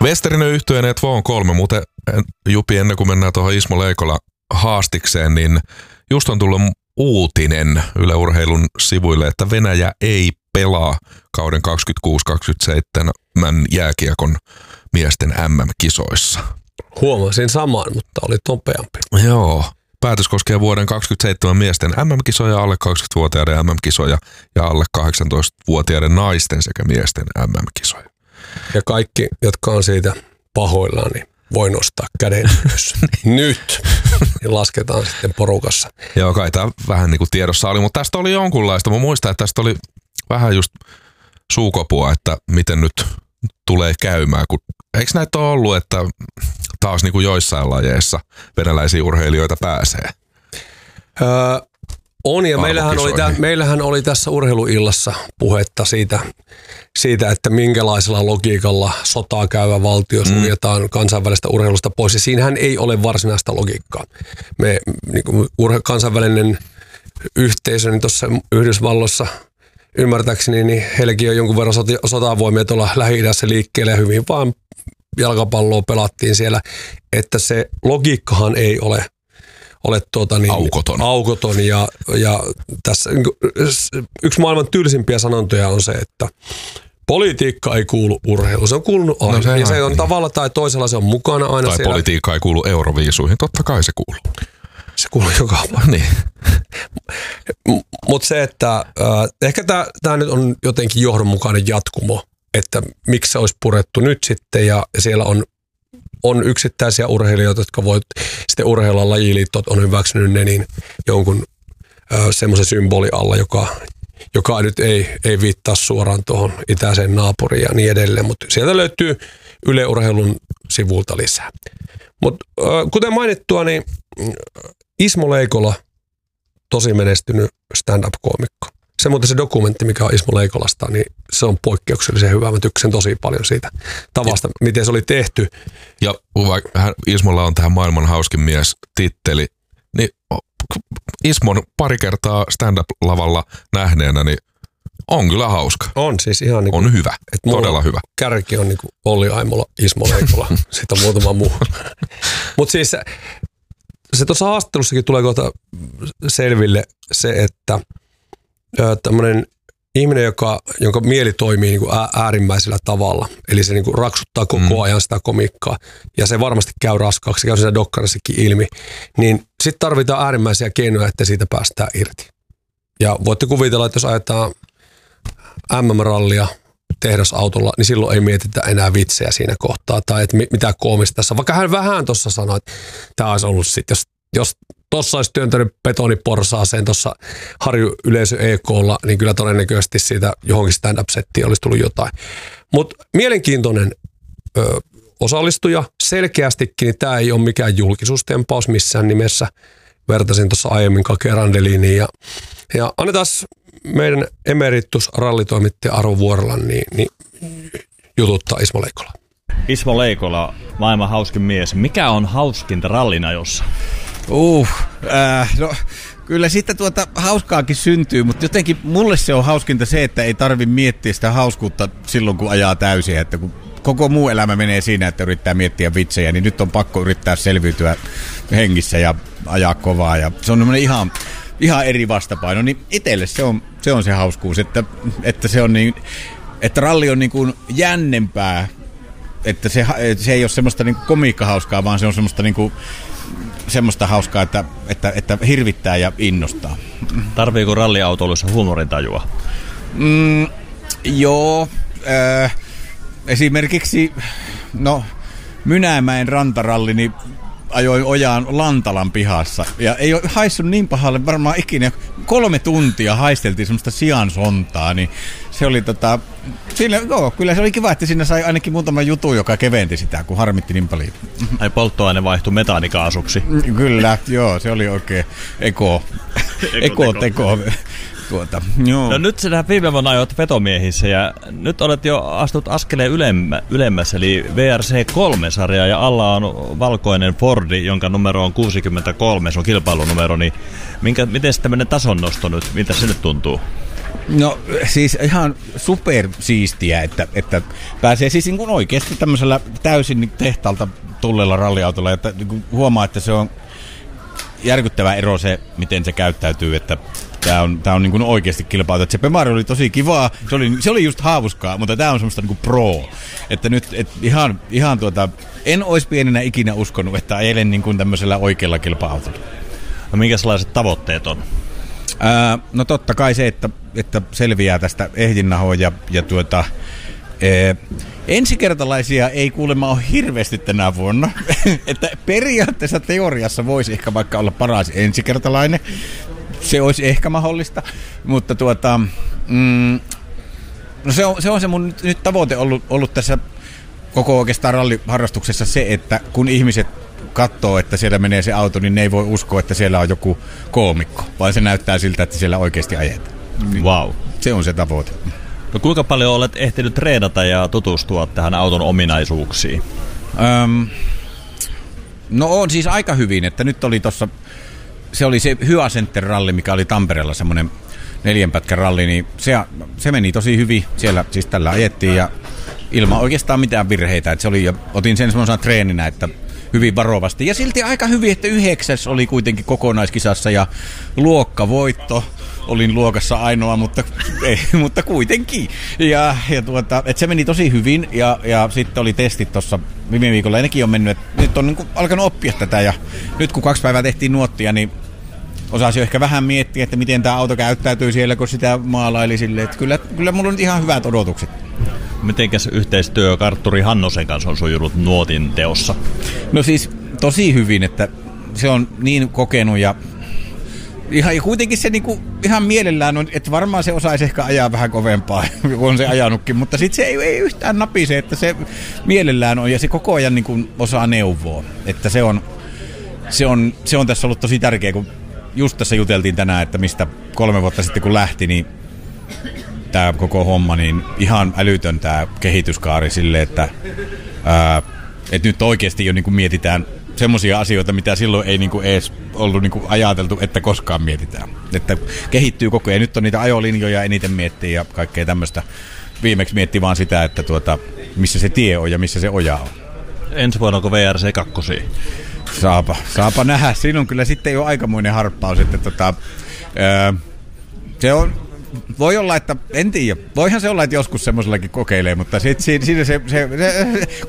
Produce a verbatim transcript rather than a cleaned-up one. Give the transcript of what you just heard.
Westerinen yhtyeen Tvon kolme, muuten Jupi, ennen kuin mennään tuohon Ismo Leikola haastikseen, niin just on tullut uutinen Yle Urheilun sivuille, että Venäjä ei pelaa kauden kaksikymmentäkuusi kaksikymmentäseitsemän jääkiekon miesten M M-kisoissa. Huomasin saman, mutta oli nopeampi. Joo. Päätös koskee vuoden kaksikymmentäseitsemän miesten M M-kisoja, alle kaksikymmentävuotiaiden M M-kisoja ja alle kahdeksantoistavuotiaiden naisten sekä miesten M M-kisoja. Ja kaikki, jotka on siitä pahoillaan, niin voi nostaa käden ylös. Nyt! Ja lasketaan sitten porukassa. Joo, kai tämä vähän niin kuin tiedossa oli, mutta tästä oli jonkunlaista. Mä muistan, että tästä oli vähän just suukopua, että miten nyt tulee käymään. Kun, eikö näitä ole ollut, että taas niin kuin joissain lajeissa venäläisiä urheilijoita pääsee? Öö, on, ja meillähän oli, tä, meillähän oli tässä urheiluillassa puhetta siitä, siitä, että minkälaisella logiikalla sotaa käyvä valtio suljetaan mm. kansainvälistä urheilusta pois. Ja siinähän ei ole varsinaista logiikkaa. Me niin kuin urhe, kansainvälinen yhteisö niin tuossa Yhdysvalloissa ymmärtääkseni, niin heilläkin on jonkun verran sotavoimia tuolla Lähi-idässä liikkeelle ja hyvin vaan jalkapalloa pelattiin siellä, että se logiikkahan ei ole, ole tuota niin, aukoton. aukoton ja, ja tässä yksi maailman tylsimpiä sanontoja on se, että politiikka ei kuulu urheiluun. Se on kuulunut aina. No se ja se on niin. Tavalla tai toisella se on mukana aina tai siellä. Politiikka ei kuulu Euroviisuihin. Totta kai se kuuluu. Se kuuluu joka vuonna. Niin. Mutta se, että äh, ehkä tämä nyt on jotenkin johdonmukainen jatkumo, että miksi se olisi purettu nyt sitten ja siellä on, on yksittäisiä urheilijoita, jotka voi sitten urheilla lajiliittot on hyväksynyt ne niin jonkun äh, semmoisen symboli alla, joka, joka nyt ei, ei viittaa suoraan tuohon itäiseen naapuriin ja niin edelleen, mutta sieltä löytyy Yle Urheilun sivulta lisää. Mutta äh, kuten mainittua, niin Ismo Leikola, tosi menestynyt stand-up-koomikko. Se muuten se dokumentti, mikä on Ismo Leikolasta, niin se on poikkeuksellisen hyvä. Mä tykkäsin tosi paljon siitä tavasta, ja miten se oli tehty. Ja vaikka Ismolla on tähän maailman hauskin mies -titteli, niin Ismon pari kertaa stand-up-lavalla nähneenä, niin on kyllä hauska. On siis ihan niin kuin, on hyvä, todella hyvä. Kärki on niin kuin Olli Aimola, Ismo Leikola, sitten on muutama muu. Mutta siis se tuossa haastattelussakin tulee kohta selville se, että tämmöinen ihminen, joka, jonka mieli toimii niin kuin äärimmäisellä tavalla, eli se niin kuin raksuttaa koko mm. ajan sitä komikkaa, ja se varmasti käy raskaaksi, se käy siinä dokkarissakin ilmi, niin sitten tarvitaan äärimmäisiä keinoja, että siitä päästään irti. Ja voitte kuvitella, että jos ajetaan M M-rallia tehdasautolla, niin silloin ei mietitä enää vitsejä siinä kohtaa, tai että mitä koomista tässä. Vaikka hän vähän tuossa sanoi, että tämä olisi ollut sitten, jos, jos tuossa olisi työntänyt betoniporsaaseen tuossa Harju Yleisö E K:lla, niin kyllä todennäköisesti siitä johonkin stand-up-settiin olisi tullut jotain. Mutta mielenkiintoinen ö, osallistuja, selkeästikin, niin tämä ei ole mikään julkisuustempaus missään nimessä. Vertasin tuossa aiemmin Kake Randeliniin ja, ja annetaan meidän emeritus rallitoimittaja Arvo Vuorolan niin, niin jututtaa Ismo Leikola. Ismo Leikola, maailman hauskin mies. Mikä on hauskinta rallinajossa? Uh, äh, no kyllä sitten tuota hauskaakin syntyy, mutta jotenkin mulle se on hauskinta se, että ei tarvi miettiä sitä hauskuutta silloin, kun ajaa täysin. Että kun koko muu elämä menee siinä, että yrittää miettiä vitsejä, niin nyt on pakko yrittää selviytyä hengissä ja ajaa kovaa. Ja se on ihan, ihan eri vastapaino. Niin itselle se on, se on se hauskuus, että, että, se on niin, että ralli on niin kuin jännempää. Että se, se ei ole semmoista niin kuin komiikkahauskaa, vaan se on semmoista niin kuin semmoista hauskaa, että, että, että hirvittää ja innostaa. Tarviiko ralliautoilussa huumorintajua? Mm, joo. Äh, esimerkiksi no, Mynämäen rantaralli, niin ajoin ojaan Lantalan pihassa. Ja ei ole haissut niin pahalle varmaan ikinä. Kolme tuntia haisteltiin semmoista siansontaa, niin se oli tota... Siinä, joo, kyllä se oli kiva, että siinä sai ainakin muutama jutu, joka keventi sitä, kun harmitti niin paljon. Ai polttoaine vaihtui metaanikaasuksi. Kyllä, joo, se oli oikein eko, ekoteko. Tuota, joo. No nyt sinä viime vuonna ajoit vetomiehissä ja nyt olet jo astut askeleen ylemmä, ylemmässä, eli V R C kolme-sarja ja alla on valkoinen Fordi, jonka numero on kuusikymmentäkolme, se on kilpailunumero, niin minkä, miten tämmöinen tasonnosto nyt, mitä se nyt tuntuu? No siis ihan super siistiä, että, että pääsee siis niin kuin oikeasti tämmöisellä täysin tehtaalta tulleella ralliautolla, että niin huomaa, että se on järkyttävä ero se, miten se käyttäytyy, että tämä on, tää on niin kuin oikeasti kilpailu. Se Pemari oli tosi kivaa, se oli, se oli just hauskaa, mutta tämä on semmoista niin kuin pro. Että nyt et ihan, ihan tuota, en olisi pienenä ikinä uskonut, että ajelen niin kuin tämmöisellä oikealla kilpa-autolla. No minkälaiset tavoitteet on? Ää, no totta kai se, että, että selviää tästä ehjinnahoa ja, ja tuota, ee, ensikertalaisia ei kuulemma ole hirveästi tänä vuonna. Että periaatteessa teoriassa voisi ehkä vaikka olla paras ensikertalainen. Se olisi ehkä mahdollista, mutta tuota, mm, no se, on, se on se mun nyt, nyt tavoite ollut, ollut tässä koko oikeastaan ralliharrastuksessa se, että kun ihmiset katsoo, että siellä menee se auto, niin ne ei voi uskoa, että siellä on joku koomikko, vaan se näyttää siltä, että siellä oikeasti ajetaan. Wow. Se on se tavoite. No kuinka paljon olet ehtinyt treenata ja tutustua tähän auton ominaisuuksiin? Öm, no on siis aika hyvin, että nyt oli tossa, se oli se Hya Center-ralli, mikä oli Tampereella semmoinen neljänpätkän ralli, niin se, se meni tosi hyvin. Siellä siis tällä ajettiin ja ilman oikeastaan mitään virheitä. Että se oli, ja otin sen semmoisena treeninä, että hyvin varovasti. Ja silti aika hyvin, että yhdeksäs oli kuitenkin kokonaiskisassa ja luokkavoitto. Olin luokassa ainoa, mutta, ei, mutta kuitenkin. Ja, ja tuota, että se meni tosi hyvin ja, ja sitten oli testit tuossa viime viikolla ja nekin on mennyt. Nyt on niin kuin alkanut oppia tätä ja nyt kun kaksi päivää tehtiin nuottia, niin osasi jo ehkä vähän miettiä, että miten tämä auto käyttäytyy siellä, kun sitä maalaili silleen. Että kyllä, kyllä mulla on nyt ihan hyvät odotukset. Mitenkäs yhteistyö kartturi Hannosen kanssa on sujunut nuotin teossa? No siis tosi hyvin, että se on niin kokenut ja ihan, ja kuitenkin se niinku, ihan mielellään on, että varmaan se osaisi ehkä ajaa vähän kovempaa, kun on se ajanutkin, mutta sitten se ei, ei yhtään napise, että se mielellään on ja se koko ajan niinku osaa neuvoa, että se on, se, on, se on tässä ollut tosi tärkeä, kun just tässä juteltiin tänään, että mistä kolme vuotta sitten kun lähti, niin tämä koko homma, niin ihan älytön tämä kehityskaari sille, että, ää, että nyt oikeasti jo niinku mietitään semmoisia asioita, mitä silloin ei niinku edes ollut niinku ajateltu, että koskaan mietitään. Että kehittyy koko ajan. Nyt on niitä ajolinjoja eniten miettii ja kaikkea tämmöistä. Viimeksi miettii vaan sitä, että tuota, missä se tie on ja missä se oja on. Ensi vuonna onko V R C kaksi? Saapa, saapa nähdä. Siinä on kyllä sitten jo aikamoinen harppaus. Että tota, ää, se on, voi olla, että en tiedä. Voihan se olla, että joskus semmoisellakin kokeilee, mutta sitten siinä se, se, se